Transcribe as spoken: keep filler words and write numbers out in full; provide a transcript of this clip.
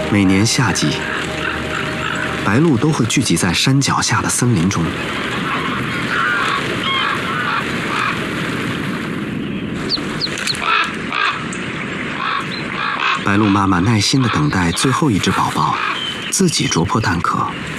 每年夏季，白鹭都会聚集在山脚下的森林中。白鹭妈妈耐心地等待最后一只宝宝自己啄破蛋壳。